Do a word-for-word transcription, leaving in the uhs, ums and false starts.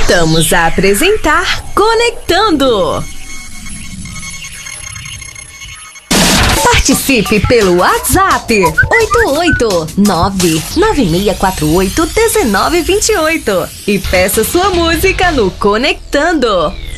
Voltamos a apresentar Conectando. Participe pelo WhatsApp oito oito nove nove seis quatro oito um nove dois oito e peça sua música no Conectando.